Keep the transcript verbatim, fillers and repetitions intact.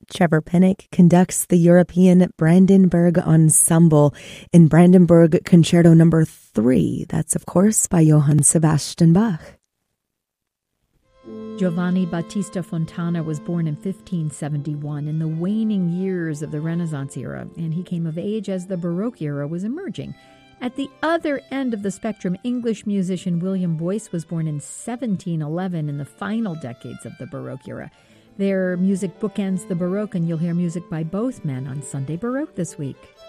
Trevor Pinnock conducts the European Brandenburg Ensemble in Brandenburg Concerto Number three. That's, of course, by Johann Sebastian Bach. Giovanni Battista Fontana was born in fifteen seventy-one in the waning years of the Renaissance era, and he came of age as the Baroque era was emerging. At the other end of the spectrum, English musician William Boyce was born in seventeen eleven in the final decades of the Baroque era. Their music bookends the Baroque, and you'll hear music by both men on Sunday Baroque this week.